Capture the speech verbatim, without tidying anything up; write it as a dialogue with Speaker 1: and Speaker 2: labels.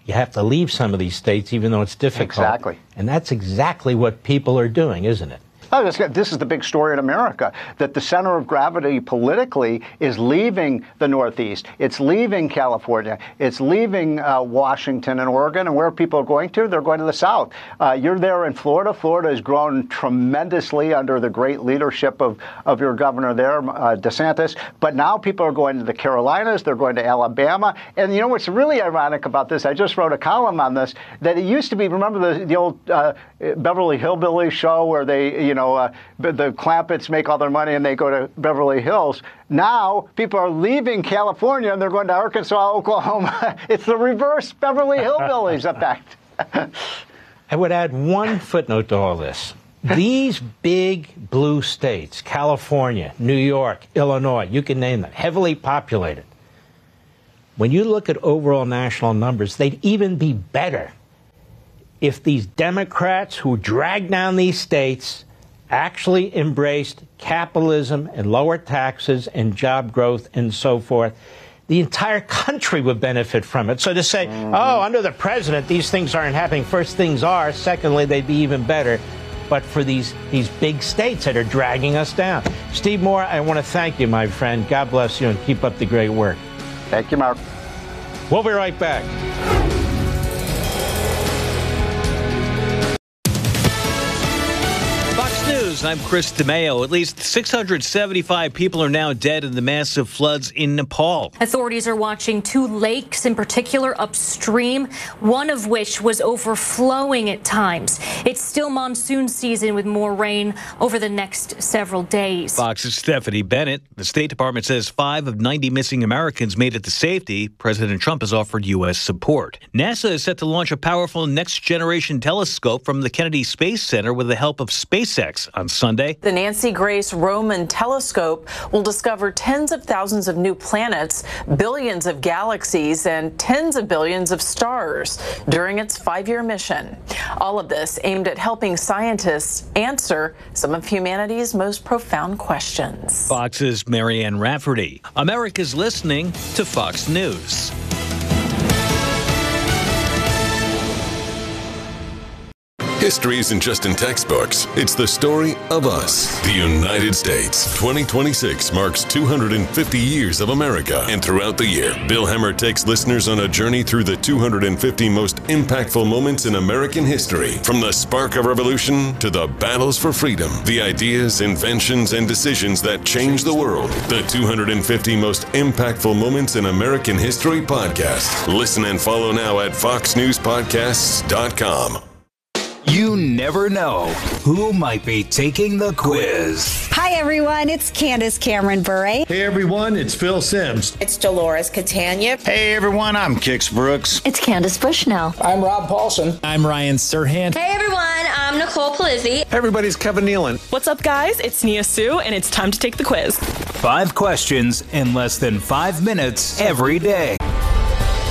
Speaker 1: You have to leave some of these states, even though it's difficult.
Speaker 2: Exactly.
Speaker 1: And that's exactly what people are doing, isn't it?
Speaker 2: Oh, this is the big story in America, that the center of gravity politically is leaving the Northeast. It's leaving California. It's leaving uh, Washington and Oregon. And where people are going to? They're going to the South. Uh, you're there in Florida. Florida has grown tremendously under the great leadership of, of your governor there, uh, DeSantis. But now people are going to the Carolinas. They're going to Alabama. And you know what's really ironic about this? I just wrote a column on this, that it used to be, remember the, the old uh, Beverly Hillbillies show where they, you know, know, uh, the Clampetts make all their money and they go to Beverly Hills. Now people are leaving California and they're going to Arkansas, Oklahoma. It's the reverse Beverly Hillbillies effect.
Speaker 1: I would add one footnote to all this. These big blue states, California, New York, Illinois, you can name them, heavily populated. When you look at overall national numbers, they'd even be better if these Democrats who drag down these states actually embraced capitalism and lower taxes and job growth and so forth. The entire country would benefit from it. So to say, mm-hmm. oh, under the president, these things aren't happening. First, things are. Secondly, they'd be even better. But for these, these big states that are dragging us down. Steve Moore, I want to thank you, my friend. God bless you and keep up the great work.
Speaker 2: Thank you, Mark.
Speaker 1: We'll be right back.
Speaker 3: I'm Chris DeMeo. At least six hundred seventy-five people are now dead in the massive floods in Nepal.
Speaker 4: Authorities are watching two lakes in particular upstream, one of which was overflowing at times. It's still monsoon season with more rain over the next several days.
Speaker 3: Fox's Stephanie Bennett. The State Department says five of ninety missing Americans made it to safety. President Trump has offered U S support. NASA is set to launch a powerful next-generation telescope from the Kennedy Space Center with the help of SpaceX on Sunday.
Speaker 5: The Nancy Grace Roman telescope will discover tens of thousands of new planets, billions of galaxies, and tens of billions of stars during its five-year mission. All of this aimed at helping scientists answer some of humanity's most profound questions.
Speaker 3: Fox's Marianne Rafferty. America's listening to Fox News.
Speaker 6: History isn't just in textbooks. It's the story of us, the United States. twenty twenty-six marks two hundred fifty years of America. And throughout the year, Bill Hemmer takes listeners on a journey through the two hundred fifty most impactful moments in American history. From the spark of revolution to the battles for freedom, the ideas, inventions, and decisions that changed the world. The two hundred fifty most impactful moments in American history podcast. Listen and follow now at fox news podcasts dot com.
Speaker 7: You never know who might be taking the quiz.
Speaker 8: Hi, everyone. It's Candace Cameron Bure.
Speaker 9: Hey, everyone. It's Phil Sims.
Speaker 10: It's Dolores Catania.
Speaker 11: Hey, everyone. I'm Kix Brooks.
Speaker 12: It's Candace Bushnell.
Speaker 13: I'm Rob Paulson.
Speaker 14: I'm Ryan Serhant.
Speaker 15: Hey, everyone. I'm Nicole Polizzi.
Speaker 16: Everybody's Kevin Nealon.
Speaker 17: What's up, guys? It's Nia Sue, and it's time to take the quiz.
Speaker 7: Five questions in less than five minutes every day.